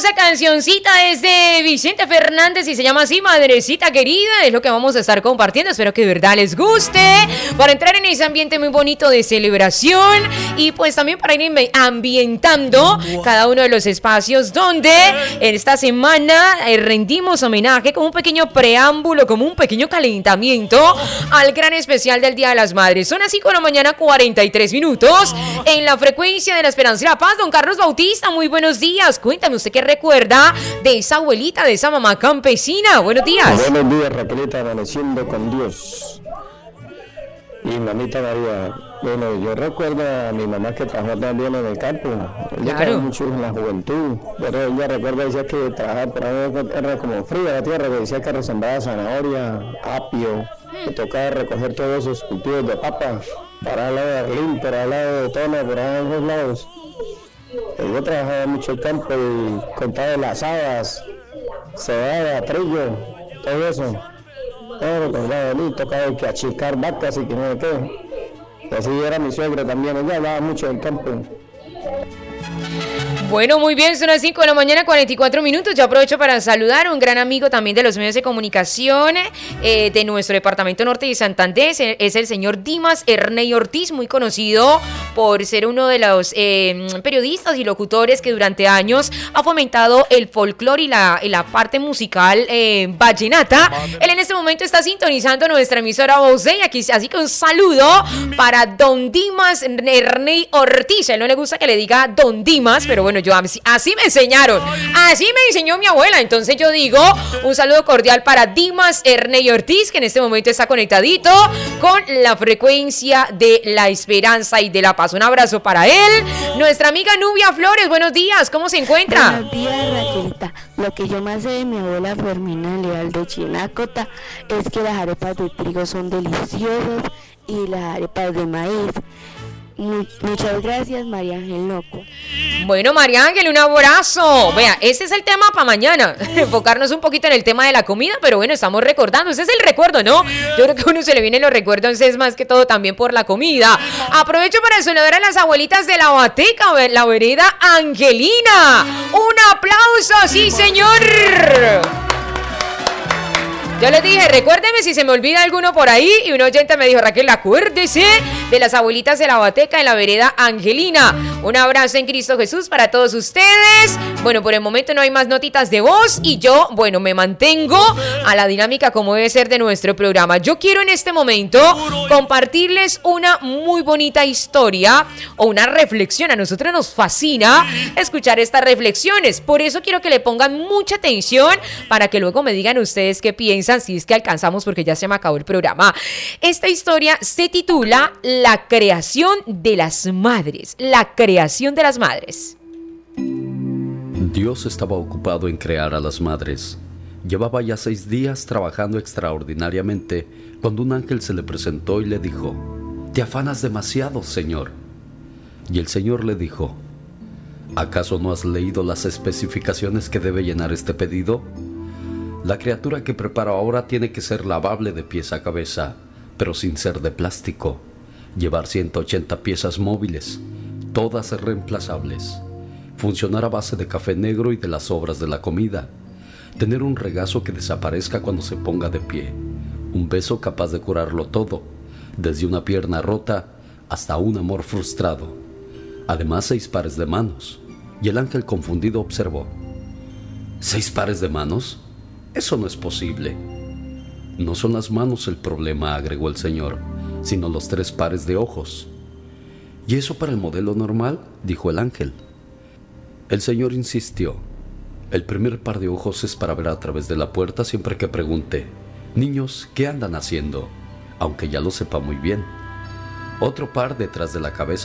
Esta cancioncita es de Vicente Fernández y se llama así, Madrecita Querida. Es lo que vamos a estar compartiendo. Espero que de verdad les guste. Para entrar en ese ambiente muy bonito de celebración. Y pues también para ir ambientando cada uno de los espacios donde en esta semana rendimos homenaje como un pequeño preámbulo, como un pequeño calentamiento al gran especial del Día de las Madres. Son las 5 de la mañana, 43 minutos. En la frecuencia de la Esperanza y la Paz, don Carlos Bautista, muy buenos días. Cuéntame, ¿usted qué recuerda de esa abuelita, de esa mamá campesina? Buenos días. Buenos días, Raquelita, amaneciendo con Dios. Y mamita María, bueno, yo recuerdo a mi mamá que trabajó también en el campo. Ella trabajó mucho en la juventud, pero ella recuerda, decía que trabajaba por ahí, era como fría la tierra, que decía que resembraba zanahoria, apio, que tocaba recoger todos esos cultivos de papa, para al lado de Arlín, para al lado de Tona, por ahí en los lados. Yo trabajaba mucho el campo y contaba las habas, cebada, trigo, todo eso. Todo recordaba de mí, tocaba que achicar vacas y que no sé qué. Y así era mi suegra también, ella hablaba mucho del campo. Bueno, muy bien, son las 5 de la mañana, 44 minutos. Yo aprovecho para saludar a un gran amigo también de los medios de comunicación de nuestro departamento norte de Santander. Es el señor Dimas Erney Ortiz, muy conocido por ser uno de los periodistas y locutores que durante años ha fomentado el folclore y la parte musical vallenata. Él en este momento está sintonizando nuestra emisora Voz de aquí, así que un saludo para don Dimas Erney Ortiz. A él no le gusta que le diga don Dimas, pero bueno, yo así me enseñaron, así me enseñó mi abuela, entonces yo digo un saludo cordial para Dimas Erney Ortiz, que en este momento está conectadito con la frecuencia de la esperanza y de la paz. Un abrazo para él. Nuestra amiga Nubia Flores, buenos días, ¿cómo se encuentra? Buenos días, Raquelita. Lo que yo más sé de mi abuela Fermina Leal de Chinacota es que las arepas de trigo son deliciosas y las arepas de maíz. Muchas gracias, María Ángel Loco. Bueno, María Ángel, un abrazo. Vea, ese es el tema para mañana. Enfocarnos un poquito en el tema de la comida, pero bueno, estamos recordando. Ese es el recuerdo, ¿no? Yo creo que a uno se le vienen los recuerdos, es más que todo también por la comida. Aprovecho para saludar a las abuelitas de la Bateca, la vereda Angelina. Un aplauso, sí, señor. Yo les dije, recuérdeme si se me olvida alguno por ahí. Y un oyente me dijo, Raquel, acuérdese de las abuelitas de la Bateca de la vereda Angelina. Un abrazo en Cristo Jesús para todos ustedes. Bueno, por el momento no hay más notitas de voz. Y yo, bueno, me mantengo a la dinámica como debe ser de nuestro programa. Yo quiero en este momento compartirles una muy bonita historia o una reflexión. A nosotros nos fascina escuchar estas reflexiones. Por eso quiero que le pongan mucha atención para que luego me digan ustedes qué piensan. Si es que alcanzamos, porque ya se me acabó el programa. Esta historia se titula La creación de las madres. La creación de las madres. Dios estaba ocupado en crear a las madres. Llevaba ya 6 días trabajando extraordinariamente cuando un ángel se le presentó y le dijo: «Te afanas demasiado, Señor». Y el Señor le dijo: «¿Acaso no has leído las especificaciones que debe llenar este pedido? La criatura que preparo ahora tiene que ser lavable de pies a cabeza, pero sin ser de plástico. Llevar 180 piezas móviles, todas reemplazables. Funcionar a base de café negro y de las sobras de la comida. Tener un regazo que desaparezca cuando se ponga de pie. Un beso capaz de curarlo todo, desde una pierna rota hasta un amor frustrado. Además, 6 pares de manos». Y el ángel confundido observó: «¿6 pares de manos? Eso no es posible». «No son las manos el problema», agregó el Señor, «sino los 3 pares de ojos». «¿Y eso para el modelo normal?», dijo el ángel. El Señor insistió: «El primer par de ojos es para ver a través de la puerta siempre que pregunte: niños, ¿qué andan haciendo?, aunque ya lo sepa muy bien. Otro par detrás de la cabeza